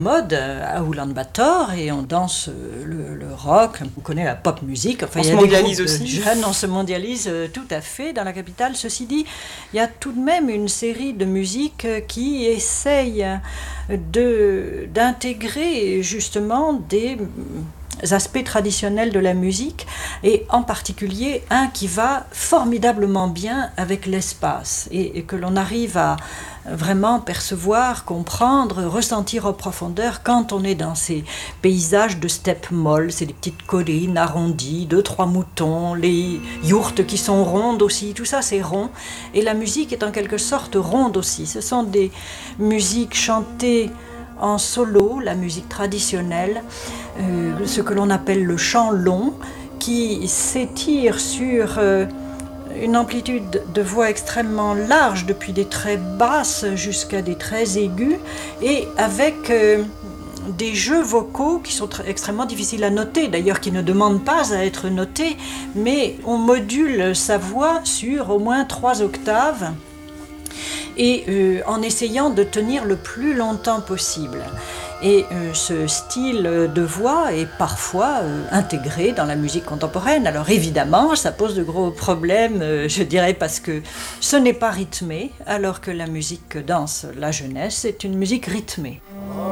mode à Oulan-Bator et on danse le rock, on connaît la pop musique. Enfin, on il y se a mondialise des groupes aussi. de jeunes, on se mondialise tout à fait dans la capitale. Ceci dit, il y a tout de même une série de musiques qui essayent d'intégrer justement des aspects traditionnels de la musique et en particulier un qui va formidablement bien avec l'espace et que l'on arrive à vraiment percevoir, comprendre, ressentir en profondeur quand on est dans ces paysages de steppe molle, c'est des petites collines arrondies, 2-3 moutons, les yourtes qui sont rondes aussi, tout ça c'est rond et la musique est en quelque sorte ronde aussi. Ce sont des musiques chantées en solo, la musique traditionnelle, ce que l'on appelle le chant long, qui s'étire sur une amplitude de voix extrêmement large, depuis des très basses jusqu'à des très aigus, et avec des jeux vocaux qui sont extrêmement difficiles à noter, d'ailleurs qui ne demandent pas à être notés, mais on module sa voix sur au moins 3 octaves, et en essayant de tenir le plus longtemps possible. Et ce style de voix est parfois intégré dans la musique contemporaine. Alors évidemment, ça pose de gros problèmes, je dirais, parce que ce n'est pas rythmé, alors que la musique que danse la jeunesse est une musique rythmée.